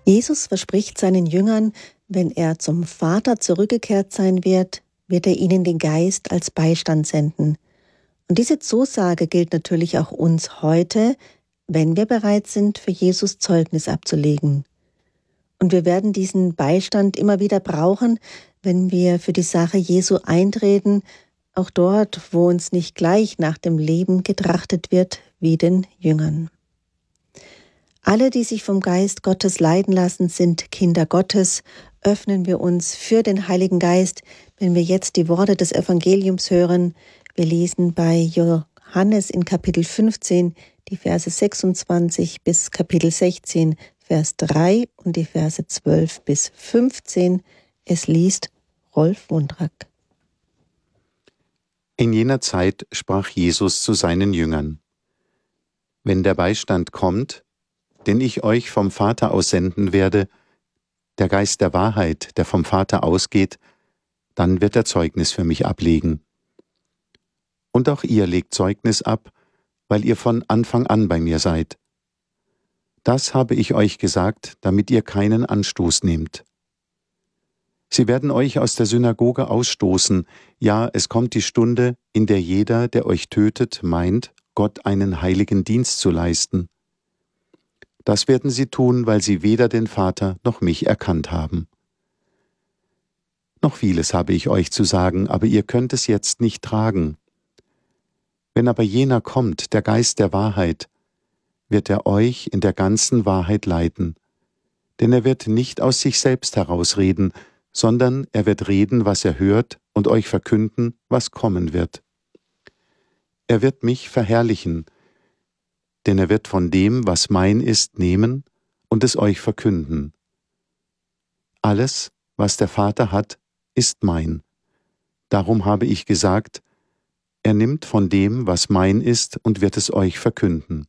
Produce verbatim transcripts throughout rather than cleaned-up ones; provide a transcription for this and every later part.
Jesus verspricht seinen Jüngern, wenn er zum Vater zurückgekehrt sein wird, wird er ihnen den Geist als Beistand senden. Und diese Zusage gilt natürlich auch uns heute, wenn wir bereit sind, für Jesus Zeugnis abzulegen. Und wir werden diesen Beistand immer wieder brauchen, wenn wir für die Sache Jesu eintreten, auch dort, wo uns nicht gleich nach dem Leben getrachtet wird wie den Jüngern. Alle, die sich vom Geist Gottes leiten lassen, sind Kinder Gottes. Öffnen wir uns für den Heiligen Geist, wenn wir jetzt die Worte des Evangeliums hören. Wir lesen bei Johannes in Kapitel fünfzehn die Verse sechsundzwanzig bis Kapitel sechzehn, Vers drei und die Verse zwölf bis fünfzehn. Es liest Rolf Wundrack. In jener Zeit sprach Jesus zu seinen Jüngern: Wenn der Beistand kommt, den ich euch vom Vater aussenden werde, der Geist der Wahrheit, der vom Vater ausgeht, dann wird er Zeugnis für mich ablegen. Und auch ihr legt Zeugnis ab, weil ihr von Anfang an bei mir seid. Das habe ich euch gesagt, damit ihr keinen Anstoß nehmt. Sie werden euch aus der Synagoge ausstoßen, ja, es kommt die Stunde, in der jeder, der euch tötet, meint, Gott einen heiligen Dienst zu leisten. Das werden sie tun, weil sie weder den Vater noch mich erkannt haben. Noch vieles habe ich euch zu sagen, aber ihr könnt es jetzt nicht tragen. Wenn aber jener kommt, der Geist der Wahrheit, wird er euch in der ganzen Wahrheit leiten. Denn er wird nicht aus sich selbst herausreden, sondern er wird reden, was er hört, und euch verkünden, was kommen wird. Er wird mich verherrlichen, denn er wird von dem, was mein ist, nehmen und es euch verkünden. Alles, was der Vater hat, ist mein. Darum habe ich gesagt, er nimmt von dem, was mein ist, und wird es euch verkünden.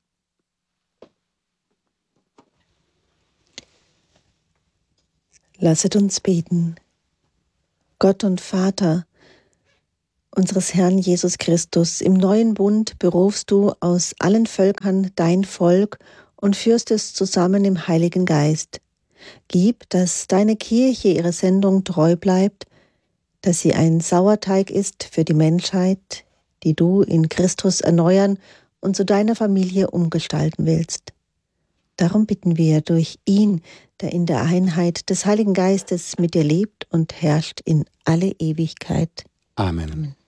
Lasset uns beten. Gott und Vater unseres Herrn Jesus Christus, im neuen Bund berufst du aus allen Völkern dein Volk und führst es zusammen im Heiligen Geist. Gib, dass deine Kirche ihrer Sendung treu bleibt, dass sie ein Sauerteig ist für die Menschheit, die du in Christus erneuern und zu deiner Familie umgestalten willst. Darum bitten wir durch ihn, der in der Einheit des Heiligen Geistes mit dir lebt und herrscht in alle Ewigkeit. Amen. Amen.